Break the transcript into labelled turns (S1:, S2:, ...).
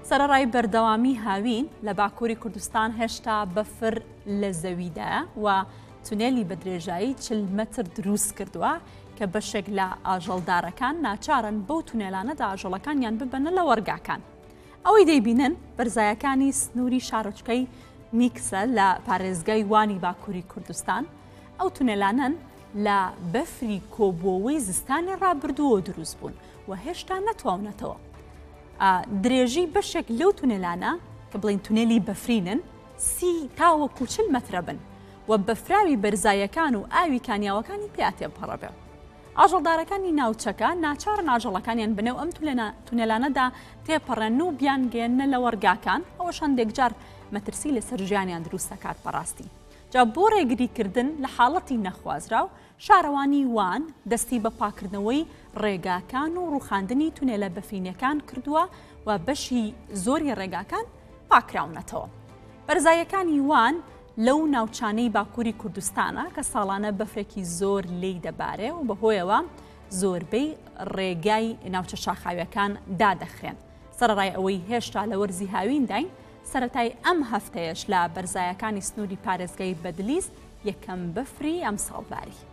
S1: سەرەڕای بەردەوامی هاوین لە باکووری کوردستان هێشتا بەفر لە زەویدایە و تونێلی بە درێژایی 40 مەتر دروست کردووە کە بەشێک لە ئاژەڵدارەکان ناچارن بەو تونێلانەدا ئاژەڵەکانیان ببەنە لە وەرگاکان. ئەوەی دەیبینن بەرزایەکانی سنووری شارۆچکەی نیکسە لە پارێزگای وانی باکووری کوردستان. ئەو تونێلانن لە بەفری کۆبووەوەی زستانی ڕابردووە دروست بوون و هێشتا نەتواونەتەوە. درێژی بەشێک لەو تونێلانە کە بڵین تونێلی بەفرینن 30 تاوەکو 40 مەترە بن و بەفراوی بەرزایەکان و ئاوی کانیاوەکانی پێیا تێپەڕەبێ. ئاژەڵدارەکانی ناوچەکە ناچارن ئاژەڵەکانیان بنێو ئەم تونێلانەدا تێپەڕێن و بیانگەێنە لە وەرگاکان، ئەوە شەندێک جار مەترسی لەسەر ژیانیان دروست دەکات بەڕاستی. جا بۆ ڕێگریکردن لە حاڵەتی نەخوازرا و شارەوانی وان دەستی بە پاکردنەوەی ڕێگاکان و ڕووخاندنی تونێلە بەفرینەکان کردووە و بەشی زۆری ڕێگاکان پاکراونەتەوە. بەرزایەکانی وان لەو ناوچانەی باکووری کوردستانە کە ساڵانە بەفرێکی زۆر لێی دەبارێ و بەهۆیەوە زۆربەی ڕێگای ناوچە شاخاویەکان دادەخرێن. سەرڕای ئەوەی هێشتا لە وەرزی هاوینداین، سەرەتای ئەم هەفتەیەش لە بەرزایەکانی سنووری پارێزگای بەدلیس یەکەم بەفری ئەم ساڵداری.